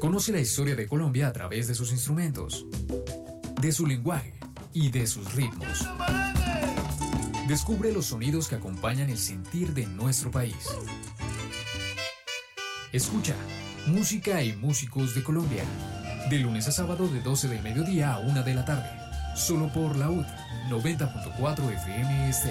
Conoce la historia de Colombia a través de sus instrumentos, de su lenguaje y de sus ritmos. Descubre los sonidos que acompañan el sentir de nuestro país. Escucha Música y Músicos de Colombia, de lunes a sábado de 12 del mediodía a 1 de la tarde, solo por la UD 90.4 FM Estéreo.